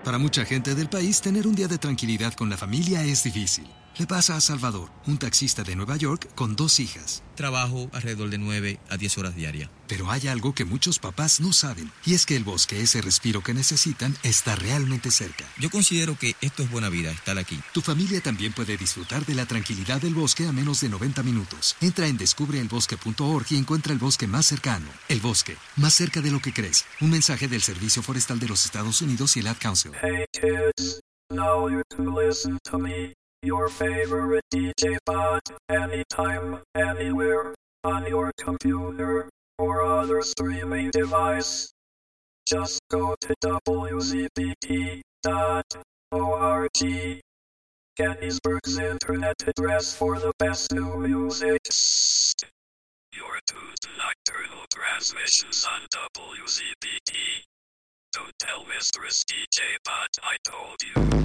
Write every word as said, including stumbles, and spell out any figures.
Para mucha gente del país, tener un día de tranquilidad con la familia es difícil. Le pasa a Salvador, un taxista de Nueva York con dos hijas. Trabajo alrededor de nueve a diez horas diarias. Pero hay algo que muchos papás no saben, y es que el bosque, ese respiro que necesitan, está realmente cerca. Yo considero que esto es buena vida, estar aquí. Tu familia también puede disfrutar de la tranquilidad del bosque a menos de noventa minutos. Entra en descubre el bosque punto org y encuentra el bosque más cercano. El bosque, más cerca de lo que crees. Un mensaje del Servicio Forestal de los Estados Unidos y el Ad Council. Hey kids, now you can listen to me. Your favorite D J pod, anytime, anywhere, on your computer or other streaming device. Just go to w z b t dot org, Gettysburg's internet address for the best new music. You're tuned to Nocturnal Transmissions on W Z B T. Don't tell Mistress D J Pod I told you.